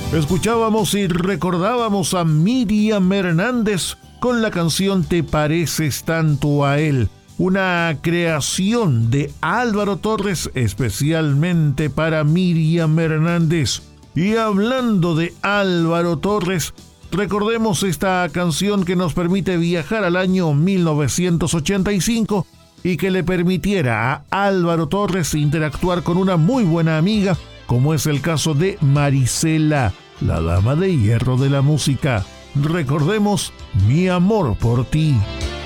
Escuchábamos y recordábamos a Miriam Hernández con la canción Te pareces tanto a él, una creación de Álvaro Torres especialmente para Miriam Hernández. Y hablando de Álvaro Torres, recordemos esta canción que nos permite viajar al año 1985 y que le permitiera a Álvaro Torres interactuar con una muy buena amiga, como es el caso de Marisela, la dama de hierro de la música. Recordemos Mi amor por ti.